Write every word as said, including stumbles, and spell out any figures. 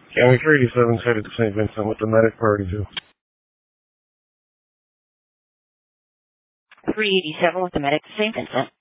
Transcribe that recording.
County three eighty-seven headed to Saint Vincent with the medic priority two. three eighty-seven with the medic to Saint Vincent.